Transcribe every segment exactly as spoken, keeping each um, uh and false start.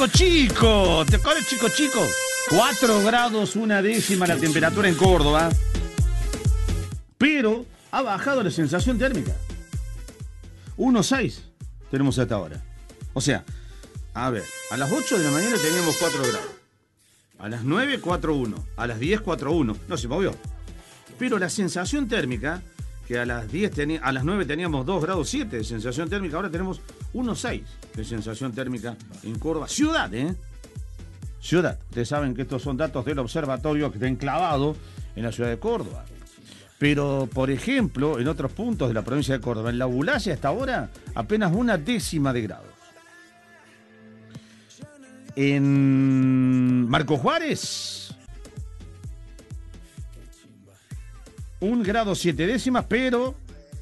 Chico Chico, ¿te acuerdas, Chico Chico? cuatro grados, una décima la temperatura en Córdoba. Pero ha bajado la sensación térmica. uno coma seis tenemos hasta ahora. O sea, a ver, a las ocho de la mañana teníamos cuatro grados. A las nueve, cuatro coma uno. A las diez, cuatro coma uno. No se movió. Pero la sensación térmica, que a las diez teni- a las nueve teníamos dos grados siete de sensación térmica, ahora tenemos uno coma seis de sensación térmica en Córdoba. Ciudad, ¿eh? Ciudad. Ustedes saben que estos son datos del observatorio que está enclavado en la ciudad de Córdoba. Pero, por ejemplo, en otros puntos de la provincia de Córdoba, en la Bulaya hasta ahora apenas una décima de grados. En Marco Juárez, un grado siete décimas, pero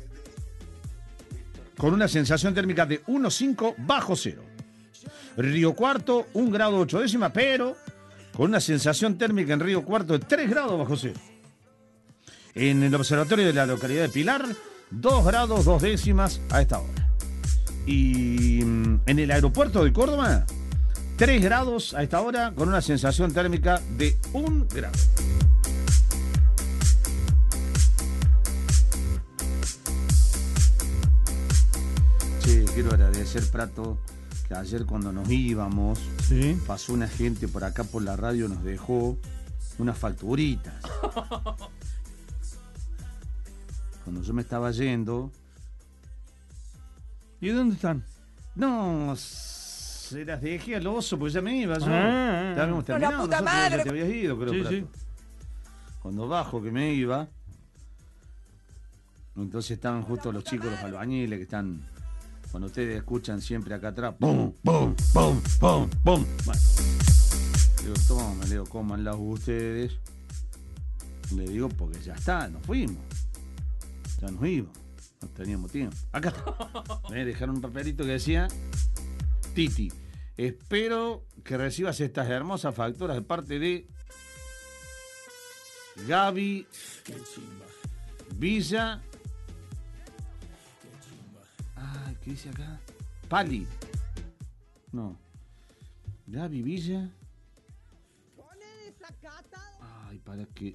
con una sensación térmica de uno coma cinco bajo cero. Río Cuarto, un grado ocho décimas, pero con una sensación térmica en Río Cuarto de tres grados bajo cero. En el observatorio de la localidad de Pilar, dos grados dos décimas a esta hora. Y en el aeropuerto de Córdoba, tres grados a esta hora con una sensación térmica de un grado. Che, quiero agradecer, Prato, que ayer cuando nos íbamos, ¿sí? Pasó una gente por acá por la radio, nos dejó unas facturitas. Cuando yo me estaba yendo... ¿Y dónde están? No, se las dejé al oso porque ya me iba yo. Ah, ya habíamos ¡Pero la terminado, puta nosotros madre! ya te habías ido, creo, Sí, Prato. sí. Cuando bajo que me iba, entonces estaban justo los chicos, los albañiles que están, cuando ustedes escuchan siempre acá atrás, ¡pum, pum, pum, pum, pum! Bueno, le digo, toma, le digo, cómanlas ustedes. Le digo, porque ya está, nos fuimos. Ya nos íbamos, no teníamos tiempo. Acá está. Me dejaron un papelito que decía: Titi, espero que recibas estas hermosas facturas de parte de Gaby Villa. Ah, ¿qué dice acá? Pali. No. Gaby Villa. Ay, para que.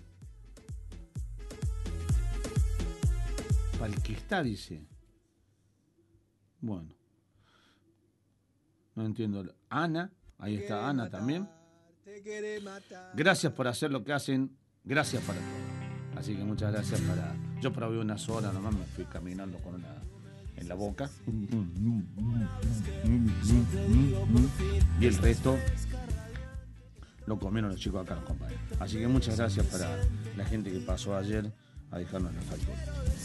Para el que está, dice. Bueno. No entiendo. Ana, ahí está Ana también. Gracias por hacer lo que hacen. Gracias para todo. Así que muchas gracias para... Yo probé unas horas nomás, me fui caminando con una en la boca. Y el resto lo comieron los chicos acá, los compadres. Así que muchas gracias para la gente que pasó ayer a dejarnos la factura.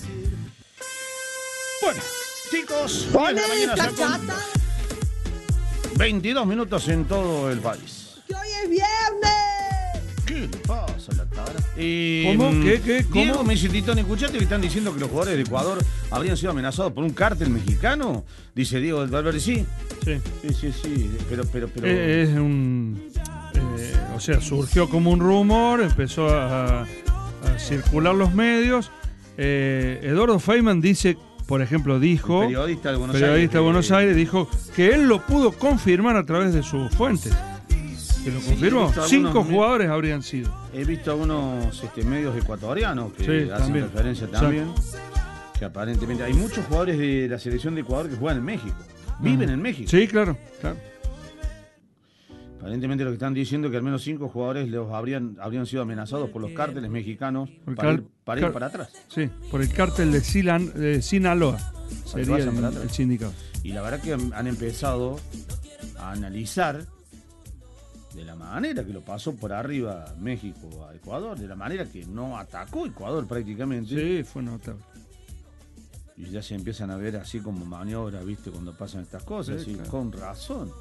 Bueno, chicos, diez de la mañana ya con veintidós minutos en todo el país. ¡Que hoy es viernes! ¿Qué le pasa a la tara? Eh, ¿Cómo? ¿Qué? ¿Qué? ¿Cómo? Diego, me dice Titón, escuchate que están diciendo que los jugadores de Ecuador habrían sido amenazados por un cártel mexicano. Dice Diego del Valverde, sí. Sí. Sí, sí, sí, pero, pero, pero... Eh, es un... Eh, o sea, surgió como un rumor, empezó a, a circular los medios. Eh, Eduardo Feynman dice, por ejemplo, dijo... El periodista de Buenos periodista Aires. de Buenos Aires dijo que él lo pudo confirmar a través de sus fuentes. ¿Que lo Sí, confirmó? he visto Cinco algunos me- jugadores habrían sido. He visto algunos este, medios ecuatorianos que Sí, hacen también. referencia también. Que aparentemente hay muchos jugadores de la selección de Ecuador que juegan en México. Viven Ah. en México. Sí, claro, claro. Aparentemente lo que están diciendo es que al menos cinco jugadores los habrían, habrían sido amenazados por los cárteles mexicanos El para, car- ir, para ir car- para atrás. Sí, por el cártel de, Silan, de Sinaloa. Sería vayan el, para atrás. el sindicato. Y la verdad que han, han empezado a analizar de la manera que lo pasó por arriba México a Ecuador, de la manera que no atacó Ecuador prácticamente. Sí, fue notable. Y ya se empiezan a ver así como maniobras, ¿viste? Cuando pasan estas cosas. Sí, y claro. con razón.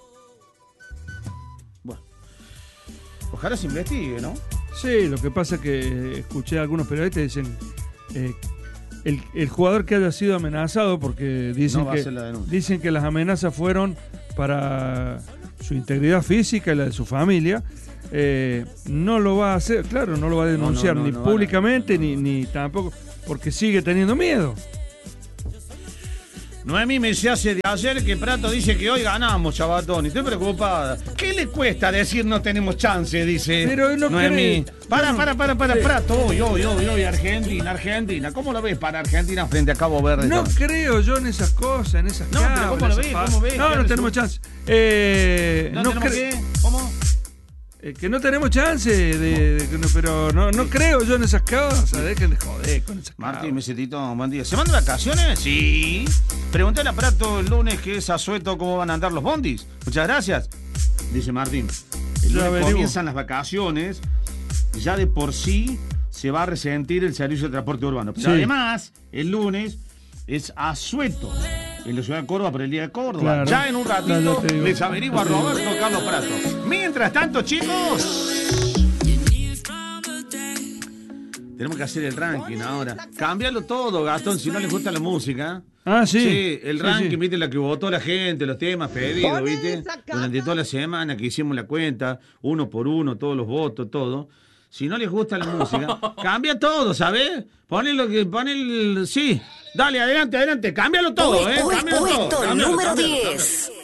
Bueno. Ojalá se investigue, ¿no? Sí, lo que pasa es que escuché a algunos periodistas dicen eh, el, el jugador que haya sido amenazado, porque dicen No va a que hacer la denuncia. dicen que las amenazas fueron para su integridad física y la de su familia. Eh, no lo va a hacer, claro, no lo va a denunciar no, no, ni no van a- públicamente no, no. ni, ni tampoco, porque sigue teniendo miedo. Noemí me se hace de ayer que Prato dice que hoy ganamos, Chabatón. Y estoy preocupada. ¿Qué le cuesta decir no tenemos chance? Dice Pero no Noemí. cree. Para, No, para, para, para, sí. Prato. Hoy, hoy, hoy, hoy, Argentina, Argentina. ¿Cómo lo ves para Argentina frente a Cabo Verde? No creo yo en esas cosas, en esas No, pero cabras, ¿cómo lo esas ves? pa- ¿Cómo ves? No, ¿Qué no resulta? tenemos chance. Eh, ¿No, no tenemos cre- qué? ¿Cómo? eh, que no tenemos chance, de, de- de- no, pero no, no creo yo en esas cosas. Dejen de joder con esas Martín, cabras. Mesetito, buen día. ¿Se van de vacaciones? Sí. Pregúntale a Prato el lunes que es asueto cómo van a andar los bondis. Muchas gracias. Dice Martín. El Yo lunes averiguo. comienzan las vacaciones. Ya de por sí se va a resentir el servicio de transporte urbano. Pero Sí. además, el lunes es asueto en la ciudad de Córdoba por el día de Córdoba. Claro. Ya en un Ya, ratito ya te digo. les averiguo a Ya te digo. Roberto Carlos Prato. Mientras tanto, chicos, tenemos que hacer el ranking ahora. Cámbialo todo, Gastón, si no les gusta la música. Ah, sí. Sí, el Sí, ranking, sí. viste, la que votó la gente, los temas pedidos, Pon viste. esa cara. Durante toda la semana que hicimos la cuenta, uno por uno, todos los votos, todo. Si no les gusta la música, cambia todo, ¿sabes? Ponle lo que, pone el, sí. Dale, adelante, adelante, cámbialo todo, ¿eh? Cámbialo todo, Puesto cámbialo, número cámbialo, diez.